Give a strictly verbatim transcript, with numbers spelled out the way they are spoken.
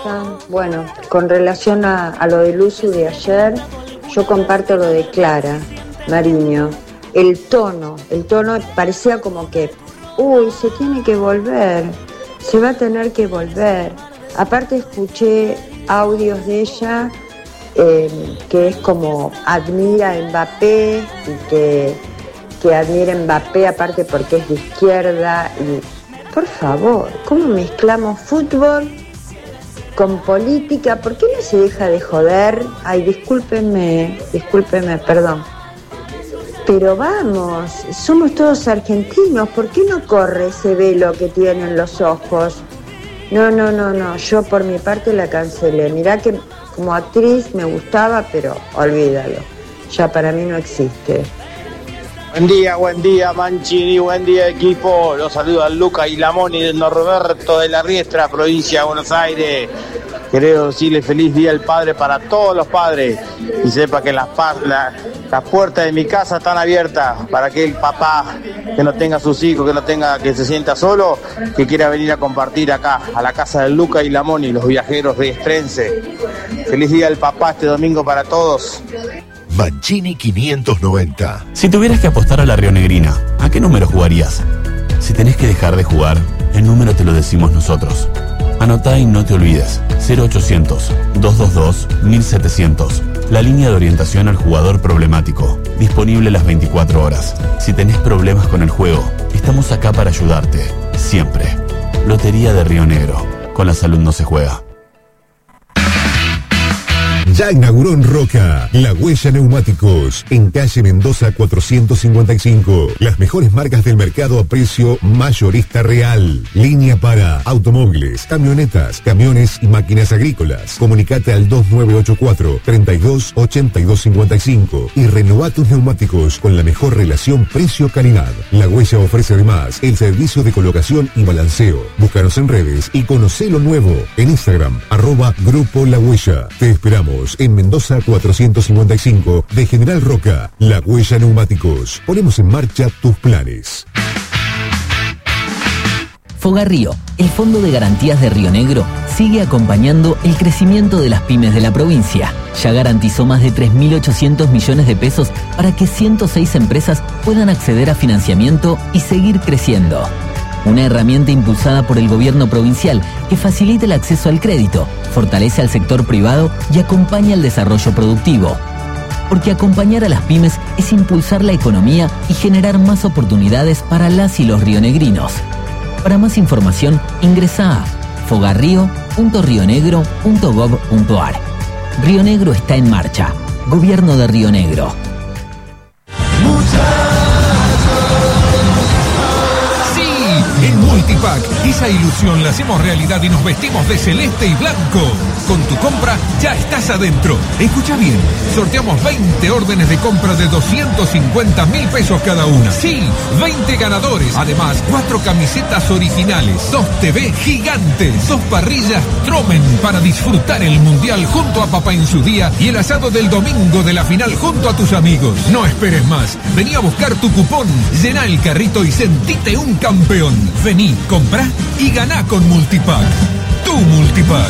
están? Bueno, con relación a, a lo del uso de ayer, yo comparto lo de Clara Mariño. El tono, el tono parecía como que, uy, se tiene que volver, se va a tener que volver. Aparte escuché audios de ella eh, que es como admira a Mbappé y que, que admira a Mbappé aparte porque es de izquierda. Y por favor, ¿cómo mezclamos fútbol con política? ¿Por qué no se deja de joder? Ay, discúlpenme, discúlpenme, perdón. Pero vamos, somos todos argentinos, ¿por qué no corre ese velo que tienen los ojos? No, no, no, no, yo por mi parte la cancelé. Mirá que como actriz me gustaba, pero olvídalo, ya para mí no existe. Buen día, buen día Mancini, buen día equipo. Los saluda Luca y Lamoni de Norberto de la Riestra, provincia de Buenos Aires. Quiero decirle feliz día al padre para todos los padres y sepa que las, la, las puertas de mi casa están abiertas para aquel papá que no tenga sus hijos, que no tenga, que se sienta solo, que quiera venir a compartir acá a la casa de Luca y Lamoni, los viajeros riestrenses. Feliz día al papá este domingo para todos. Mancini quinientos noventa. Si tuvieras que apostar a la Rionegrina, ¿a qué número jugarías? Si tenés que dejar de jugar, el número te lo decimos nosotros. Anotá y no te olvides, cero ochocientos, doscientos veintidós, mil setecientos, la línea de orientación al jugador problemático, disponible las veinticuatro horas. Si tenés problemas con el juego, estamos acá para ayudarte, siempre. Lotería de Río Negro, con la salud no se juega. Ya inauguró en Roca La Huella Neumáticos, en calle Mendoza cuatrocientos cincuenta y cinco. Las mejores marcas del mercado a precio mayorista real. Línea para automóviles, camionetas, camiones y máquinas agrícolas. Comunicate al dos nueve ocho cuatro, treinta y dos, ochenta y dos cincuenta y cinco y renová tus neumáticos con la mejor relación precio-calidad. La Huella ofrece además el servicio de colocación y balanceo. Búscanos en redes y conocé lo nuevo en Instagram, arroba Grupo La Huella. Te esperamos en Mendoza cuatrocientos cincuenta y cinco de General Roca. La Huella Neumáticos. Ponemos en marcha tus planes. Fogarrío, el Fondo de Garantías de Río Negro, sigue acompañando el crecimiento de las pymes de la provincia. Ya garantizó más de tres mil ochocientos millones de pesos para que ciento seis empresas puedan acceder a financiamiento y seguir creciendo. Una herramienta impulsada por el gobierno provincial que facilita el acceso al crédito, fortalece al sector privado y acompaña el desarrollo productivo. Porque acompañar a las pymes es impulsar la economía y generar más oportunidades para las y los rionegrinos. Para más información, ingresa a fogarrio punto rionegro punto gob punto ar. Río Negro está en marcha. Gobierno de Río Negro. En Multipack, esa ilusión la hacemos realidad y nos vestimos de celeste y blanco. Con tu compra ya estás adentro. Escucha bien, sorteamos veinte órdenes de compra de doscientos cincuenta mil pesos cada una. Sí, veinte ganadores. Además, cuatro camisetas originales, dos T V gigantes, dos parrillas Tromen para disfrutar el Mundial junto a papá en su día y el asado del domingo de la final junto a tus amigos. No esperes más. Vení a buscar tu cupón, llená el carrito y sentite un campeón. Vení, comprá y ganá con Multipack. Tu Multipack.